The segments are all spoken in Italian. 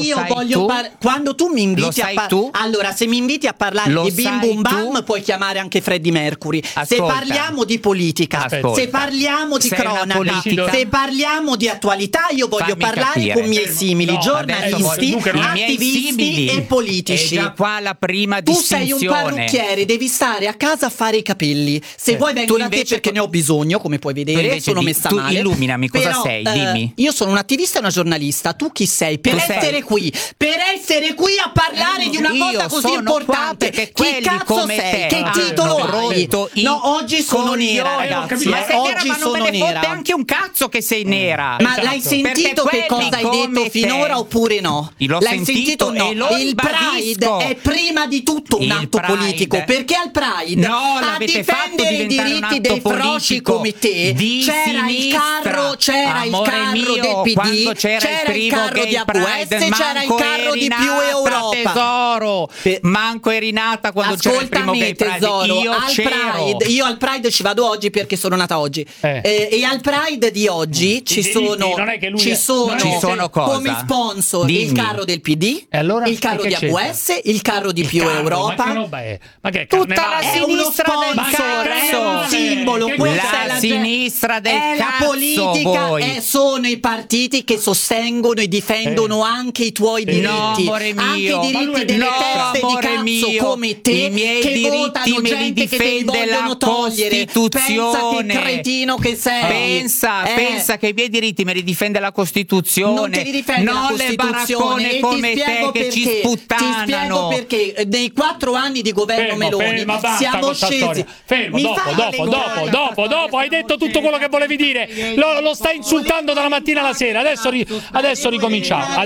io voglio quando tu mi inviti allora, se mi inviti a parlare di Bim Bum Bam, puoi chiamare anche Freddie Mercury. Se parliamo di politica, se parliamo di cronaca, se parliamo di attualità, io voglio parlare con miei simili, giornalisti, attivisti e politici. È già qua la prima tu distinzione. Tu sei un parrucchiere, devi stare a casa a fare i capelli. Se vuoi vengo da te perché ne ho bisogno, come puoi vedere, sono messa male. Illuminami, cosa sei? Dimmi. Io sono un attivista e una giornalista. Tu chi sei? Per essere qui a parlare di una cosa così importante. Perché chi cazzo come sei? Te Che titolo hai? No, oggi sono nera, ragazzi. Ma sei nera, oggi ma non sono me ne nera. fotte anche un cazzo che sei nera. Ma l'hai sentito che cosa hai detto finora oppure no? L'hai sentito? No. Il Pride è prima di tutto un atto politico, perché al Pride a difendere i diritti dei froci come te c'era il carro del PD, c'era il carro di AWS, c'era il carro di Più Europa. Tesoro, manco eri nata quando c'era il primo Gay Pride. Tesoro, io al Pride ci vado oggi perché sono nata oggi. E al Pride di oggi ci sono come sponsor il carro del PD, il carro di AWS, il carro di Più Europa. Ma che tutta la sinistra del è un simbolo. La sinistra del cazzo, la politica, sono i partiti che sostengono e difendono anche i tuoi diritti, anche i diritti delle teste di cazzo come te, i miei che diritti votano me li gente che te li difende vogliono la togliere. Costituzione. Pensa che cretino che sei. Pensa che i miei diritti me li difende la Costituzione, non te li difende la Costituzione, le baraccone come te che ci sputtanano. Ti spiego perché nei 4 anni di governo Meloni siamo scesi. Fermo, dopo hai detto tutto quello che volevi dire. Lo stai insultando dalla mattina alla sera. Adesso ricominciamo.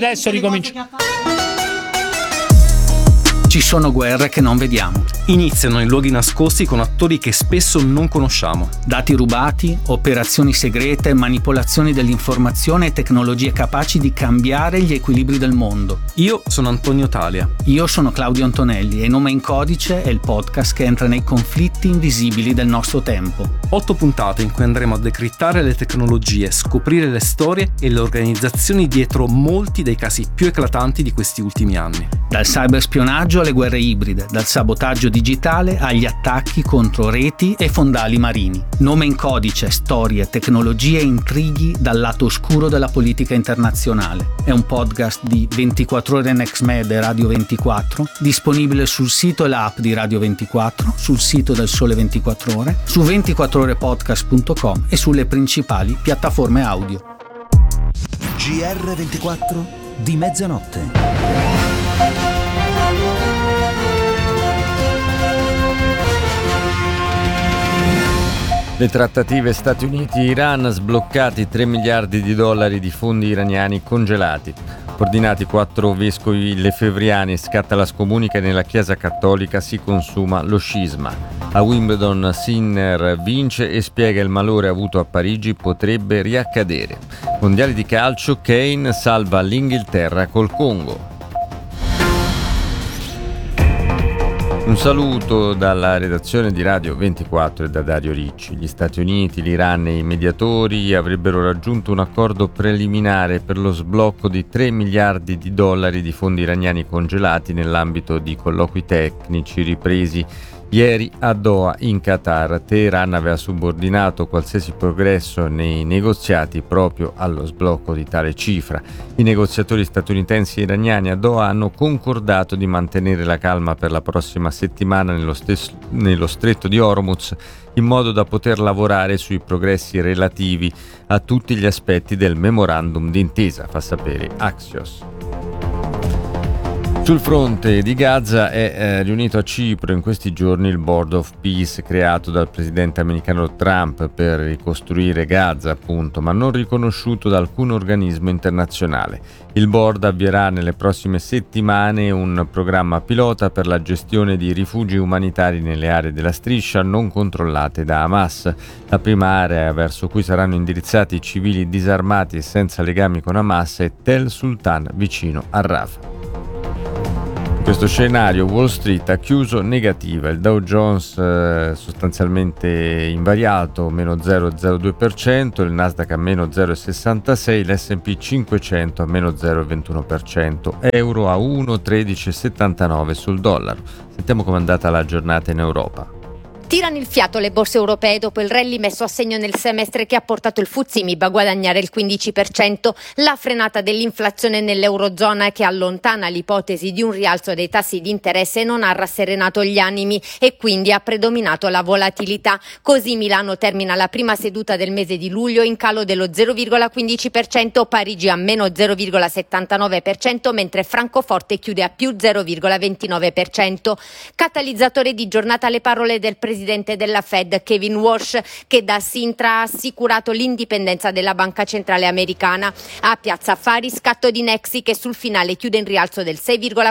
Ci sono guerre che non vediamo. Iniziano in luoghi nascosti con attori che spesso non conosciamo. Dati rubati, operazioni segrete, manipolazioni dell'informazione e tecnologie capaci di cambiare gli equilibri del mondo. Io sono Antonio Talia. Io sono Claudio Antonelli e Nome in Codice è il podcast che entra nei conflitti invisibili del nostro tempo. 8 puntate in cui andremo a decrittare le tecnologie, scoprire le storie e le organizzazioni dietro molti dei casi più eclatanti di questi ultimi anni. Dal cyberspionaggio alle guerre ibride, dal sabotaggio digitale agli attacchi contro reti e fondali marini. Nome in Codice, storie, tecnologie e intrighi dal lato oscuro della politica internazionale. È un podcast di 24 ore Next Med e Radio 24, disponibile sul sito e l'app di Radio 24, sul sito del Sole 24 Ore, su 24orepodcast.com e sulle principali piattaforme audio. GR24 di mezzanotte. Le trattative Stati Uniti-Iran, sbloccati 3 miliardi di dollari di fondi iraniani congelati. Ordinati 4 vescovi lefevriani, scatta la scomunica e nella Chiesa Cattolica si consuma lo scisma. A Wimbledon Sinner vince e spiega il malore avuto a Parigi potrebbe riaccadere. Mondiali di calcio, Kane salva l'Inghilterra col Congo. Un saluto dalla redazione di Radio 24 e da Dario Ricci. Gli Stati Uniti, l'Iran e i mediatori avrebbero raggiunto un accordo preliminare per lo sblocco di 3 miliardi di dollari di fondi iraniani congelati nell'ambito di colloqui tecnici ripresi ieri a Doha in Qatar. Teheran aveva subordinato qualsiasi progresso nei negoziati proprio allo sblocco di tale cifra. I negoziatori statunitensi e iraniani a Doha hanno concordato di mantenere la calma per la prossima settimana nello stretto di Hormuz, in modo da poter lavorare sui progressi relativi a tutti gli aspetti del memorandum d'intesa, fa sapere Axios. Sul fronte di Gaza è riunito a Cipro in questi giorni il Board of Peace creato dal presidente americano Trump per ricostruire Gaza, appunto, ma non riconosciuto da alcun organismo internazionale. Il board avvierà nelle prossime settimane un programma pilota per la gestione di rifugi umanitari nelle aree della striscia non controllate da Hamas. La prima area verso cui saranno indirizzati i civili disarmati e senza legami con Hamas è Tel Sultan, vicino a Rafah. In questo scenario Wall Street ha chiuso negativa, il Dow Jones sostanzialmente invariato, meno 0,02%, il Nasdaq a meno 0,66%, l'S&P 500 a meno 0,21%, euro a 1,1379 sul dollaro. Sentiamo com'è andata la giornata in Europa. Tirano il fiato le borse europee dopo il rally messo a segno nel semestre che ha portato il FTSE MIB a guadagnare il 15%, la frenata dell'inflazione nell'Eurozona che allontana l'ipotesi di un rialzo dei tassi di interesse non ha rasserenato gli animi e quindi ha predominato la volatilità. Così Milano termina la prima seduta del mese di luglio in calo dello 0,15%, Parigi a meno 0,79%, mentre Francoforte chiude a più 0,29%. Catalizzatore di giornata le parole del presidente della Fed Kevin Walsh, che da Sintra ha assicurato l'indipendenza della banca centrale americana. A Piazza Affari scatto di Nexi che sul finale chiude in rialzo del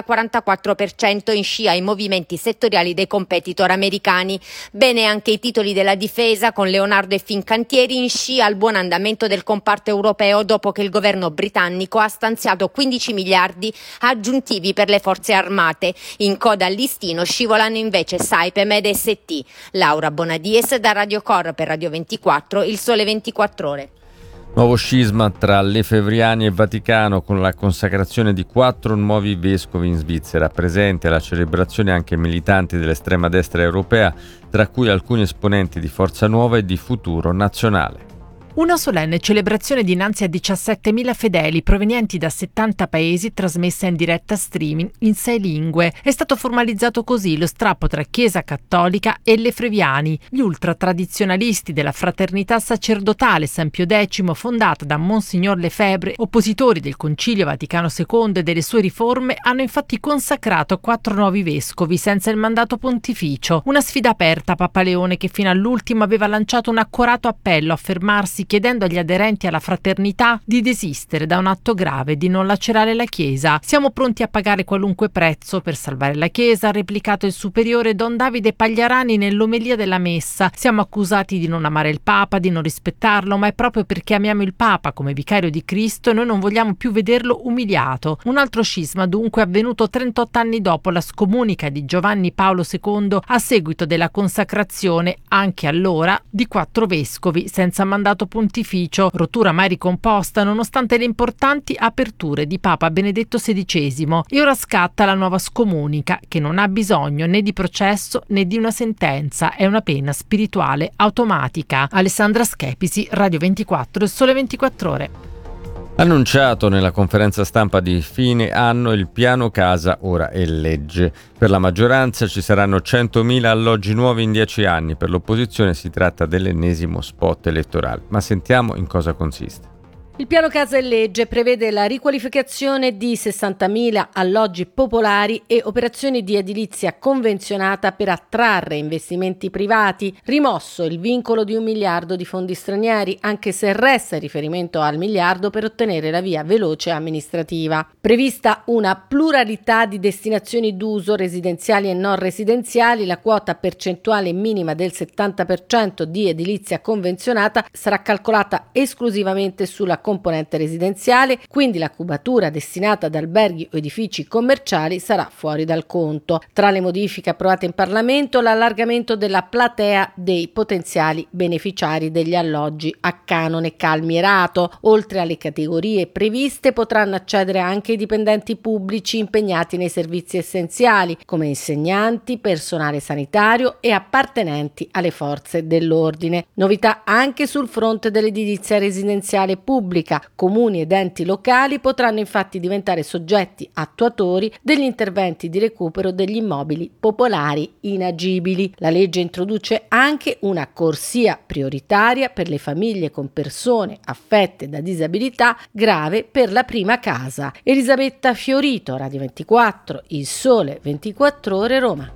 6,44% in scia ai movimenti settoriali dei competitor americani. Bene anche i titoli della difesa con Leonardo e Fincantieri in scia al buon andamento del comparto europeo dopo che il governo britannico ha stanziato 15 miliardi aggiuntivi per le forze armate. In coda al listino scivolano invece Saipem ed ST. Laura Bonadies da Radio Cor per Radio 24, Il Sole 24 Ore. Nuovo scisma tra Lefebvriani e Vaticano con la consacrazione di 4 nuovi vescovi in Svizzera. Presente alla celebrazione anche militanti dell'estrema destra europea, tra cui alcuni esponenti di Forza Nuova e di Futuro Nazionale. Una solenne celebrazione dinanzi a 17.000 fedeli provenienti da 70 paesi, trasmessa in diretta streaming in 6 lingue. È stato formalizzato così lo strappo tra Chiesa Cattolica e Lefebvriani, gli ultratradizionalisti della Fraternità Sacerdotale San Pio X, fondata da Monsignor Lefebvre, oppositori del Concilio Vaticano II e delle sue riforme, hanno infatti consacrato 4 nuovi vescovi senza il mandato pontificio. Una sfida aperta a Papa Leone, che fino all'ultimo aveva lanciato un accorato appello a fermarsi chiedendo agli aderenti alla fraternità di desistere da un atto grave, di non lacerare la Chiesa. Siamo pronti a pagare qualunque prezzo per salvare la Chiesa, ha replicato il superiore Don Davide Pagliarani nell'omelia della messa. Siamo accusati di non amare il Papa, di non rispettarlo, ma è proprio perché amiamo il Papa come vicario di Cristo e noi non vogliamo più vederlo umiliato. Un altro scisma dunque avvenuto 38 anni dopo la scomunica di Giovanni Paolo II a seguito della consacrazione, anche allora, di 4 vescovi senza mandato pontificio, rottura mai ricomposta nonostante le importanti aperture di Papa Benedetto XVI. E ora scatta la nuova scomunica, che non ha bisogno né di processo né di una sentenza, è una pena spirituale automatica. Alessandra Schepisi, Radio 24, Il Sole 24 Ore. Annunciato nella conferenza stampa di fine anno, il piano casa ora è legge. Per la maggioranza ci saranno 100.000 alloggi nuovi in 10 anni, per l'opposizione si tratta dell'ennesimo spot elettorale. Ma sentiamo in cosa consiste. Il piano casa e legge prevede la riqualificazione di 60.000 alloggi popolari e operazioni di edilizia convenzionata per attrarre investimenti privati, rimosso il vincolo di 1 miliardo di fondi stranieri, anche se resta il riferimento al miliardo per ottenere la via veloce amministrativa. Prevista una pluralità di destinazioni d'uso residenziali e non residenziali, la quota percentuale minima del 70% di edilizia convenzionata sarà calcolata esclusivamente sulla componente residenziale, quindi la cubatura destinata ad alberghi o edifici commerciali sarà fuori dal conto. Tra le modifiche approvate in Parlamento, l'allargamento della platea dei potenziali beneficiari degli alloggi a canone calmierato. Oltre alle categorie previste, potranno accedere anche i dipendenti pubblici impegnati nei servizi essenziali, come insegnanti, personale sanitario e appartenenti alle forze dell'ordine. Novità anche sul fronte dell'edilizia residenziale pubblica. Comuni ed enti locali potranno infatti diventare soggetti attuatori degli interventi di recupero degli immobili popolari inagibili. La legge introduce anche una corsia prioritaria per le famiglie con persone affette da disabilità grave per la prima casa. Elisabetta Fiorito, Radio 24, Il Sole 24 Ore, Roma.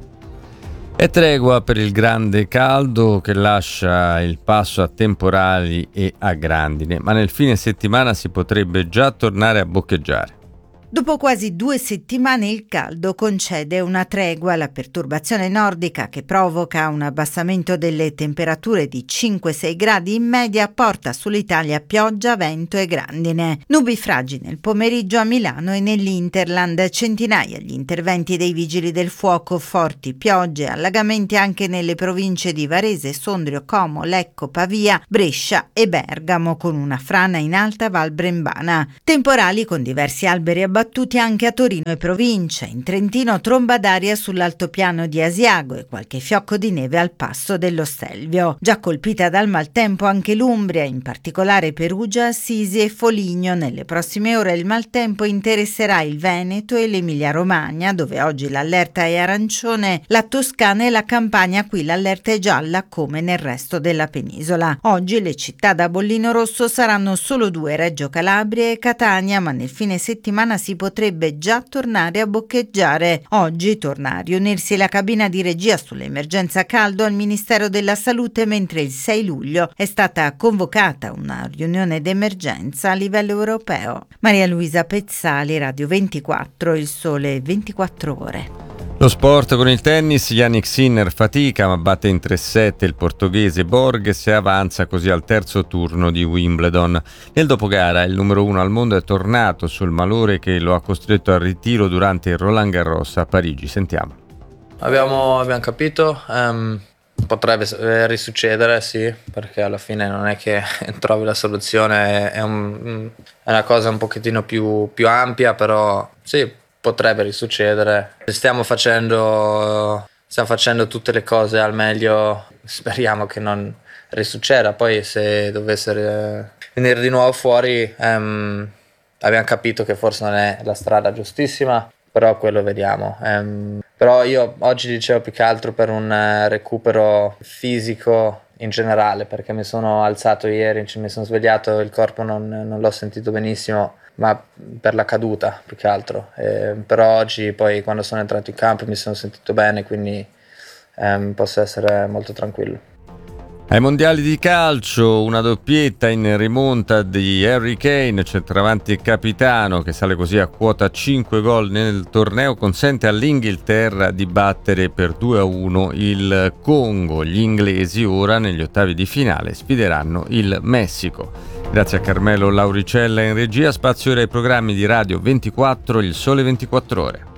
È tregua per il grande caldo che lascia il passo a temporali e a grandine, ma nel fine settimana si potrebbe già tornare a boccheggiare. Dopo quasi 2 settimane il caldo concede una tregua. La perturbazione nordica che provoca un abbassamento delle temperature di 5-6 gradi in media porta sull'Italia pioggia, vento e grandine. Nubifragi nel pomeriggio a Milano e nell'Interland, centinaia gli interventi dei vigili del fuoco, forti piogge, allagamenti anche nelle province di Varese, Sondrio, Como, Lecco, Pavia, Brescia e Bergamo, con una frana in alta Val Brembana. Temporali con diversi alberi abbattuti anche a Torino e provincia. In Trentino tromba d'aria sull'altopiano di Asiago e qualche fiocco di neve al passo dello Stelvio. Già colpita dal maltempo anche l'Umbria, in particolare Perugia, Assisi e Foligno. Nelle prossime ore il maltempo interesserà il Veneto e l'Emilia-Romagna, dove oggi l'allerta è arancione, la Toscana e la Campania, qui l'allerta è gialla come nel resto della penisola. Oggi le città da bollino rosso saranno solo 2, Reggio Calabria e Catania, ma nel fine settimana si potrebbe già tornare a boccheggiare. Oggi torna a riunirsi la cabina di regia sull'emergenza caldo al Ministero della Salute, mentre il 6 luglio è stata convocata una riunione d'emergenza a livello europeo. Maria Luisa Pezzali, Radio 24, Il Sole 24 Ore. Lo sport con il tennis, Jannik Sinner fatica ma batte in 3-7 il portoghese Borges e avanza così al terzo turno di Wimbledon. Nel dopogara il numero 1 al mondo è tornato sul malore che lo ha costretto al ritiro durante il Roland Garros a Parigi. Sentiamo. Abbiamo capito, potrebbe risuccedere, sì, perché alla fine non è che trovi la soluzione, è una cosa un pochettino più ampia, però sì, potrebbe risuccedere. Stiamo facendo tutte le cose al meglio, speriamo che non risucceda. Poi se dovesse venire di nuovo fuori, abbiamo capito che forse non è la strada giustissima, però quello vediamo. Però io oggi dicevo più che altro per un recupero fisico in generale, perché mi sono alzato ieri, mi sono svegliato, il corpo non l'ho sentito benissimo, ma per la caduta più che altro. Però oggi poi quando sono entrato in campo mi sono sentito bene, quindi posso essere molto tranquillo. Ai mondiali di calcio una doppietta in rimonta di Harry Kane, centravanti e capitano, che sale così a quota 5 gol nel torneo, consente all'Inghilterra di battere per 2-1 il Congo. Gli inglesi ora negli ottavi di finale sfideranno il Messico. Grazie a Carmelo Lauricella in regia. Spazio ora ai programmi di Radio 24, Il Sole 24 Ore.